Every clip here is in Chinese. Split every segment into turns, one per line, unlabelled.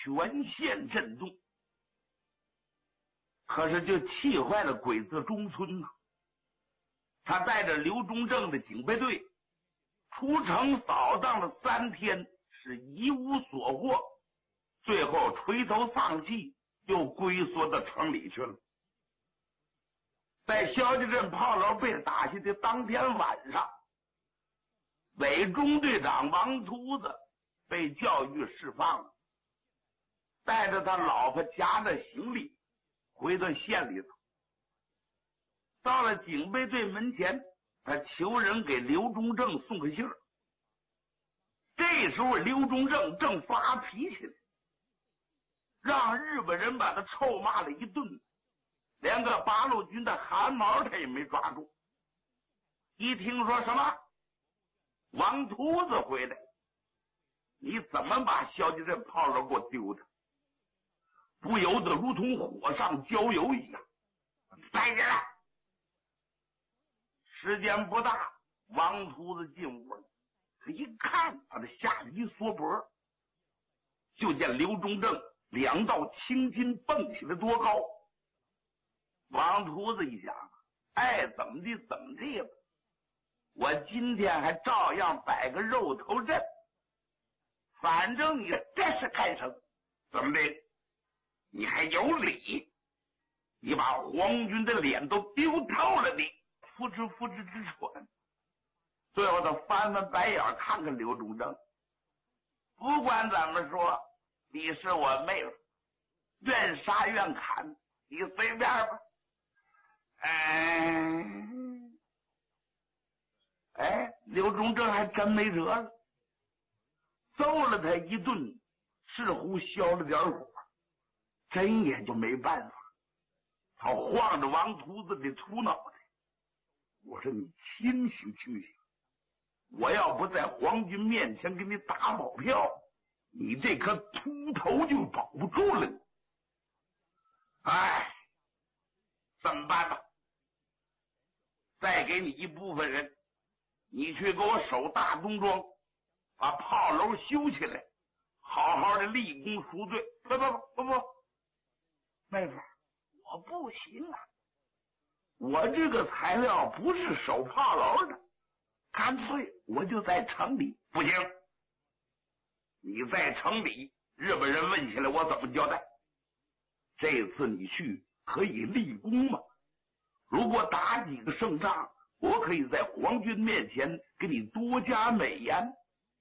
全县震动。可是就气坏了鬼子中村呐！他带着刘忠正的警备队出城扫荡了3天，是一无所获，最后垂头丧气，又龟缩到城里去了。在萧家镇炮楼被打下的当天晚上，伪中队长王秃子被教育释放了，带着他老婆夹着行李回到县里头。到了警备队门前，他求人给刘忠正送个信儿。这时候刘忠正正发脾气，让日本人把他臭骂了一顿，连个八路军的汗毛他也没抓住。一听说什么王秃子回来，你怎么把萧家镇炮楼给我丢的？不由得如同火上浇油一样。带进来。时间不大，王秃子进屋了，他一看，把他吓得一缩脖，就见刘忠正2道青筋蹦起来多高。王秃子一想，爱怎么地怎么地吧，我今天还照样摆个肉头阵，反正你这是干什么？怎么的？你还有理？你把皇军的脸都丢透了，你扑哧扑哧直喘。最后他翻翻白眼看看刘忠正，不管怎么说，你是我妹夫，愿杀愿砍，你随便吧。刘忠正还真没辙了，揍了他一顿，似乎消了点火，真也就没办法。他晃着王秃子的秃脑袋，我说你清醒清醒，我要不在皇军面前给你打保票，你这颗秃头就保不住了。这么办吧，再给你一部分人，你去给我守大东庄，把炮楼修起来，好好的立功赎罪。不，妹夫，我不行啊，我这个材料不是守炮楼的，干脆我就在城里。不行，你在城里，日本人问起来我怎么交代？这次你去可以立功吗？如果打几个胜仗，我可以在皇军面前给你多加美言。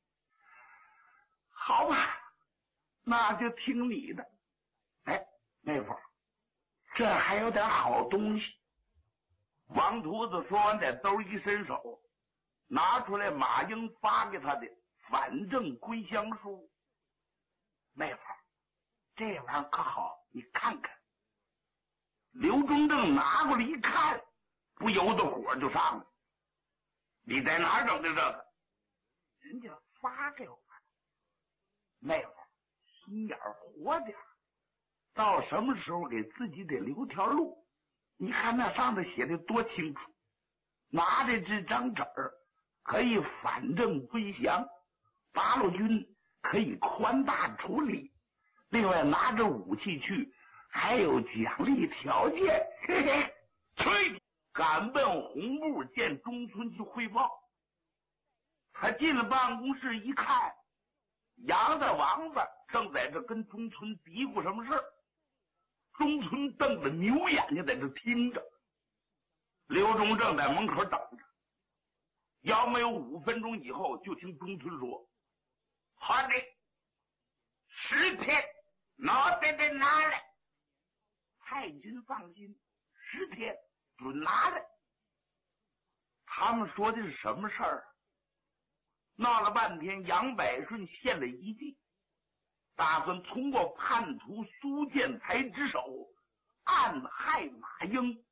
好吧，那就听你的。妹夫，这还有点好东西。王秃子说完，在兜一伸手，拿出来马英发给他的反正归乡书。妹夫，这玩意儿可好，你看看。刘忠正拿过来一看，不由得火就上了。你在哪儿整的这个？人家发给我的。妹夫，心眼活点，到什么时候给自己得留条路。你看那上头写的多清楚，拿着这张纸儿可以反正归降，八路军可以宽大处理，另外拿着武器去还有奖励条件。嘿嘿，去赶奔红部见中村去汇报。他进了办公室一看，杨大王子正在这跟中村嘀咕什么事儿。中村瞪着牛眼睛在这听着，刘忠正在门口等着。要没有5分钟以后，就听中村说：“好的，10天，脑袋得拿来。太君放心，10天准拿来。”他们说的是什么事儿？闹了半天，杨百顺献了一计，打算通过叛徒苏建才之手暗害马英。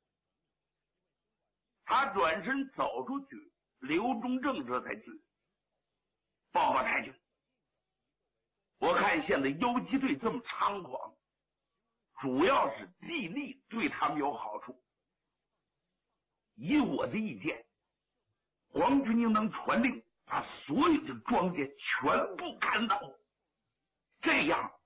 他转身走出去，刘忠正这才去报告太君。我看现在游击队这么猖狂，主要是纪律对他们有好处。以我的意见，皇军应当传令把所有的庄稼全部砍倒，这样